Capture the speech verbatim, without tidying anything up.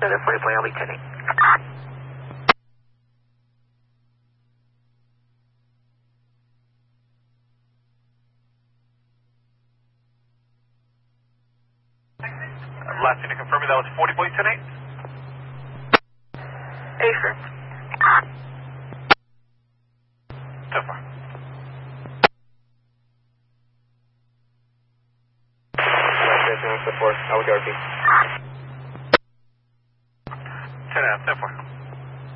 Another forty point, I'll be ten eight. Last thing to confirm me, that was forty point ten eight? Affirm. So far. Support, I will R P. ten out, ten four.